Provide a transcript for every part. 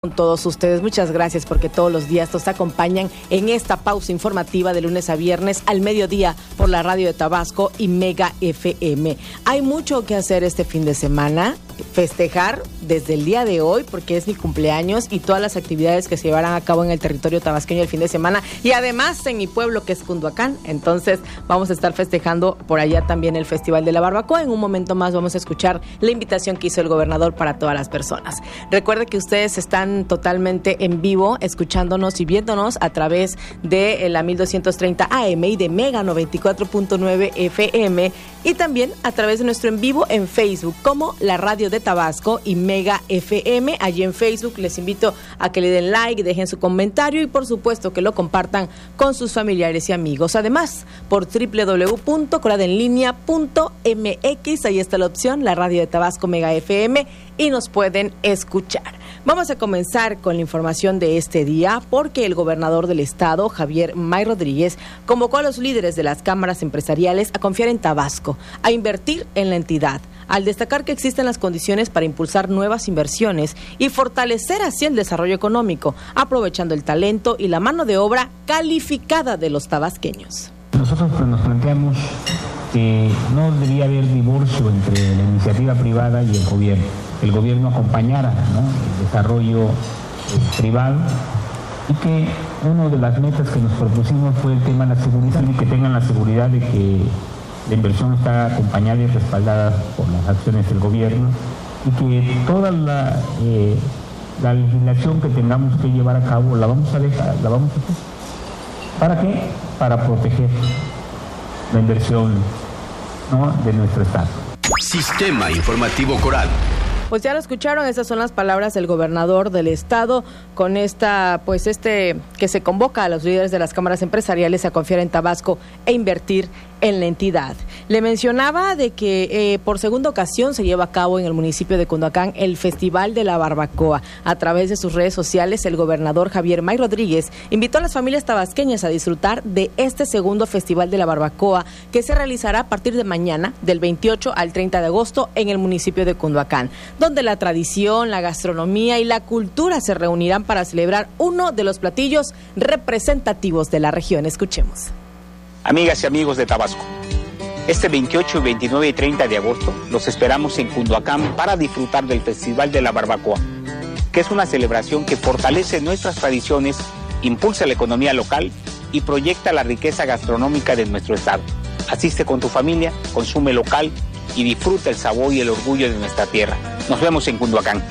Con todos ustedes, muchas gracias porque todos los días nos acompañan en esta pausa informativa de lunes a viernes al mediodía por la radio de Tabasco y Mega FM. Hay mucho que hacer este fin de semana, festejar desde el día de hoy porque es mi cumpleaños y todas las actividades que se llevarán a cabo en el territorio tabasqueño el fin de semana y además en mi pueblo que es Cunduacán. Entonces vamos a estar festejando por allá también el Festival de la Barbacoa. En un momento más vamos a escuchar la invitación que hizo el gobernador para todas las personas. Recuerde que ustedes están totalmente en vivo escuchándonos y viéndonos a través de la 1230 AM y de Mega 94.9 FM y también a través de nuestro en vivo en Facebook como la radio de Tabasco y Mega FM. Allí en Facebook les invito a que le den like, dejen su comentario y por supuesto que lo compartan con sus familiares y amigos. Además, por www.coradenlinea.mx, ahí está la opción, la radio de Tabasco Mega FM y nos pueden escuchar. Vamos a comenzar con la información de este día porque el gobernador del estado, Javier May Rodríguez, convocó a los líderes de las cámaras empresariales a confiar en Tabasco, a invertir en la entidad, al destacar que existen las condiciones para impulsar nuevas inversiones y fortalecer así el desarrollo económico, aprovechando el talento y la mano de obra calificada de los tabasqueños. Nosotros nos planteamos que no debía haber divorcio entre la iniciativa privada y el gobierno. El gobierno acompañara, ¿no?, el desarrollo privado y que una de las metas que nos propusimos fue el tema de la seguridad y que tengan la seguridad de que la inversión está acompañada y respaldada por las acciones del gobierno y que toda la legislación que tengamos que llevar a cabo la vamos a hacer. ¿Para qué? Para proteger la inversión, ¿no?, de nuestro estado. Sistema Informativo Coral. Pues ya lo escucharon, esas son las palabras del gobernador del estado con esta, que se convoca a los líderes de las cámaras empresariales a confiar en Tabasco e invertir en la entidad. Le mencionaba de que por segunda ocasión se lleva a cabo en el municipio de Cunduacán el Festival de la Barbacoa. A través de sus redes sociales, el gobernador Javier May Rodríguez invitó a las familias tabasqueñas a disfrutar de este segundo Festival de la Barbacoa que se realizará a partir de mañana, del 28 al 30 de agosto, en el municipio de Cunduacán, donde la tradición, la gastronomía y la cultura se reunirán para celebrar uno de los platillos representativos de la región. Escuchemos. Amigas y amigos de Tabasco, este 28, 29 y 30 de agosto los esperamos en Cunduacán para disfrutar del Festival de la Barbacoa, que es una celebración que fortalece nuestras tradiciones, impulsa la economía local y proyecta la riqueza gastronómica de nuestro estado. Asiste con tu familia, consume local y disfruta el sabor y el orgullo de nuestra tierra. Nos vemos en Cunduacán.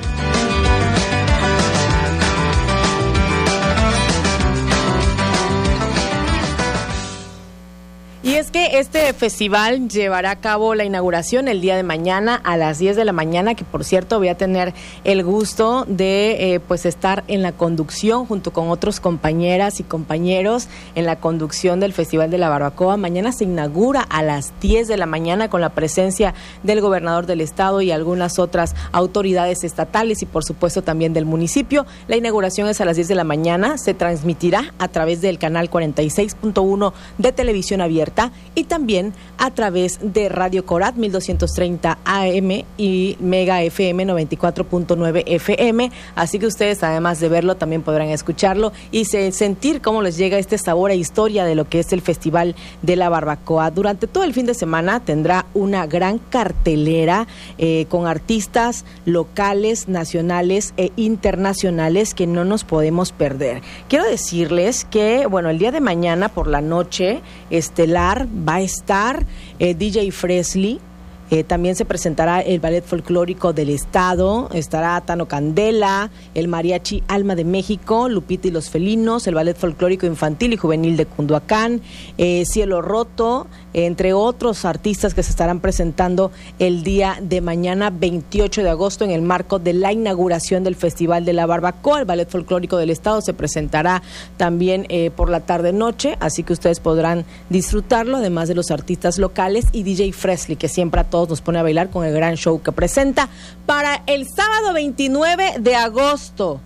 Y es que este festival llevará a cabo la inauguración el día de mañana a las 10 de la mañana, que por cierto voy a tener el gusto de estar en la conducción junto con otros compañeras y compañeros en la conducción del Festival de la Barbacoa. Mañana se inaugura a las 10 de la mañana con la presencia del gobernador del estado y algunas otras autoridades estatales y por supuesto también del municipio. La inauguración es a las 10 de la mañana, se transmitirá a través del canal 46.1 de televisión abierta y también a través de Radio Corat 1230 AM y Mega FM 94.9 FM, así que ustedes además de verlo también podrán escucharlo y sentir cómo les llega este sabor e historia de lo que es el Festival de la Barbacoa. Durante todo el fin de semana tendrá una gran cartelera con artistas locales, nacionales e internacionales que no nos podemos perder. Quiero decirles que, el día de mañana por la noche estelar va a estar DJ Fresley. También se presentará el Ballet Folclórico del Estado, estará Tano Candela, el Mariachi Alma de México, Lupita y los Felinos, el Ballet Folclórico Infantil y Juvenil de Cunduacán, Cielo Roto, entre otros artistas que se estarán presentando el día de mañana 28 de agosto en el marco de la inauguración del Festival de la Barbacoa. El Ballet Folclórico del Estado se presentará también por la tarde-noche, así que ustedes podrán disfrutarlo, además de los artistas locales y DJ Fresley, que siempre a todos nos pone a bailar con el gran show que presenta para el sábado 29 de agosto.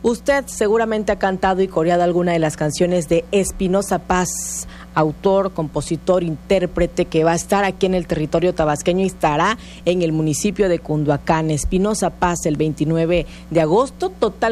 Usted seguramente ha cantado y coreado alguna de las canciones de Espinoza Paz, autor, compositor, intérprete, que va a estar aquí en el territorio tabasqueño y estará en el municipio de Cunduacán. Espinoza Paz el 29 de agosto, total